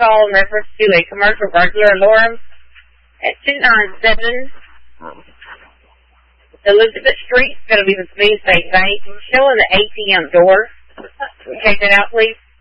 call in reference to a commercial burglar alarm at 297 Elizabeth Street. It's going to be the Community State Bank. We're showing the ATM door. Can you take that out, please?